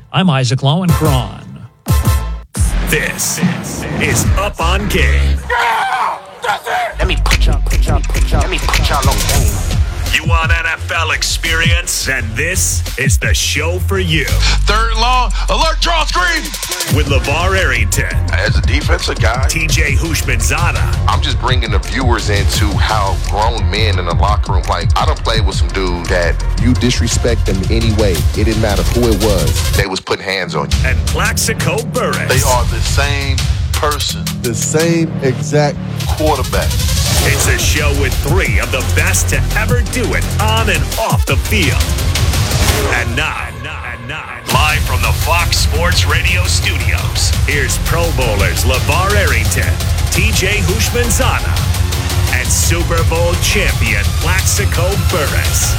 I'm Isaac Lowenkron. This is Up on Game. Yeah! That's it! Let me put y'all on game. You want NFL experience? Then this is the show for you. Third long, alert, draw screen. With LeVar Arrington. As a defensive guy, TJ Houshmandzadeh. I'm just bringing the viewers into how grown men in the locker room, like, I done played with some dude that you disrespect them anyway. It didn't matter who it was. they was putting hands on you. And Plaxico Burress. They are the same person, The same exact quarterback. It's a show with three of the best to ever do it on and off the field. And now, live from the Fox Sports Radio studios, here's Pro Bowlers LeVar Arrington, TJ Houshmandzadeh, and Super Bowl champion Plaxico Burress.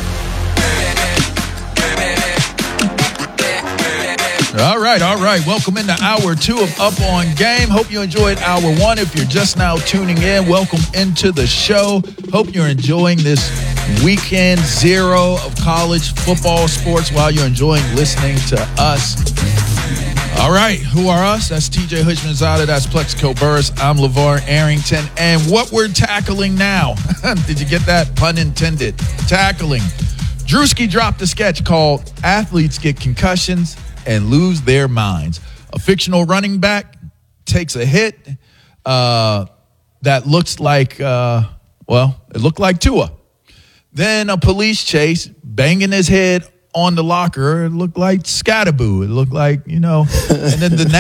All right. Welcome into hour 2 of Up on Game. Hope you enjoyed hour 1. If you're just now tuning in, welcome into the show. Hope you're enjoying this weekend 0 of college football sports while you're enjoying listening to us. All right. Who are us? That's TJ Houshmandzadeh. That's Plaxico Burress. I'm LeVar Arrington. And what we're tackling now, did you get that? Pun intended. Tackling. Drewski dropped a sketch called Athletes Get Concussions and Lose Their Minds. A fictional running back takes a hit that looks like, it looked like Tua. Then a police chase, banging his head on the locker. It looked like Scatterboo. It looked like, and then the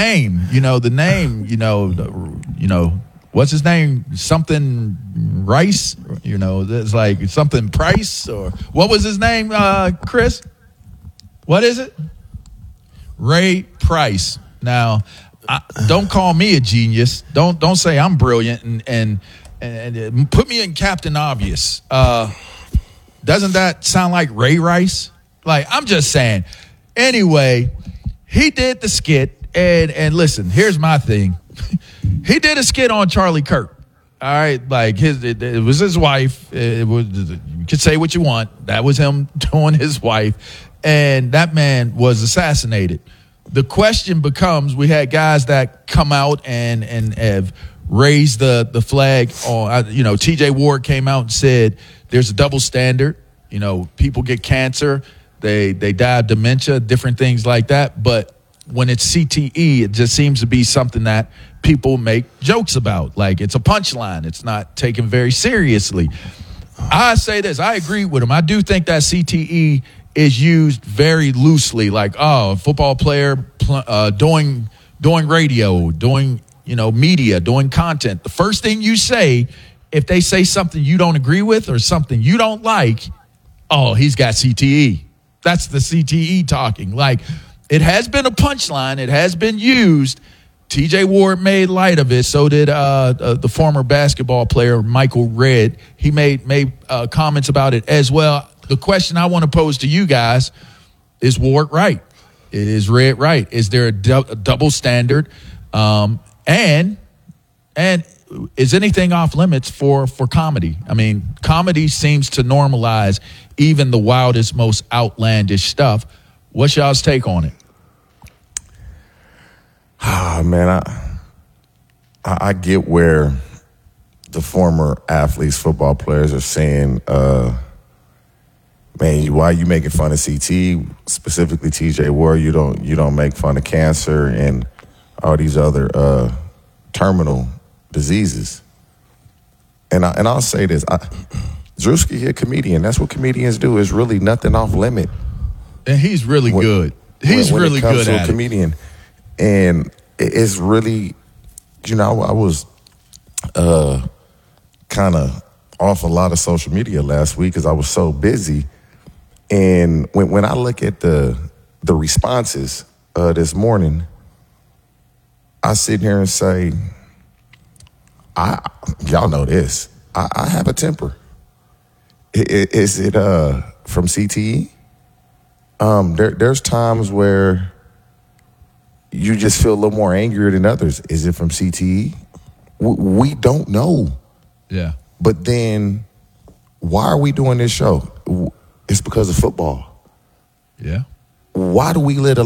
name, what's his name? Something Rice, it's like something Price, or what was his name, Chris? What is it? Ray Price. Now, don't call me a genius. Don't say I'm brilliant and put me in Captain Obvious. Doesn't that sound like Ray Rice? Like, I'm just saying. Anyway, he did the skit, and listen, here's my thing. He did a skit on Charlie Kirk. All right, like it was his wife. You could say what you want. That was him doing his wife. And that man was assassinated. The question becomes, we had guys that come out and have raised the flag on, TJ Ward came out and said there's a double standard. People get cancer, they die of dementia, different things like that. But when it's CTE, it just seems to be something that people make jokes about. Like, it's a punchline. It's not taken very seriously. I say this, I agree with him. I do think that CTE is used very loosely, like, a football player doing radio, doing, media, doing content. The first thing you say, if they say something you don't agree with or something you don't like, he's got CTE. That's the CTE talking. Like, it has been a punchline. It has been used. TJ Ward made light of it. So did the former basketball player, Michael Redd. He made comments about it as well. The question I want to pose to you guys is Ward right? Is Redd right? Is there a double standard? And is anything off limits for comedy? I mean, comedy seems to normalize even the wildest, most outlandish stuff. What's y'all's take on it? Man, I get where the former athletes, football players are saying, man, why are you making fun of CT, specifically TJ Ward? You don't make fun of cancer and all these other terminal diseases. And I'll say this, Drewski here, comedian. That's what comedians do. Is really nothing off limit. And he's really good. He's when really it comes good to at a comedian. And it's really, I was kind of off a lot of social media last week because I was so busy. And when I look at the responses this morning, I sit here and say, y'all know this. I have a temper. Is it from CTE? There's times where you just feel a little more angrier than others. Is it from CTE? We don't know. Yeah. But then why are we doing this show? It's because of football. Yeah. Why do we let a